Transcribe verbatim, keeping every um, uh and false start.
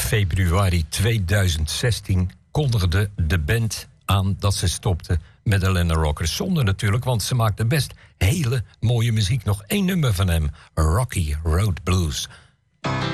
februari tweeduizend zestien kondigde de band aan dat ze stopte met Atlanta Rockers. Zonde natuurlijk, want ze maakte best hele mooie muziek. Nog één nummer van hem, Rocky Road Blues.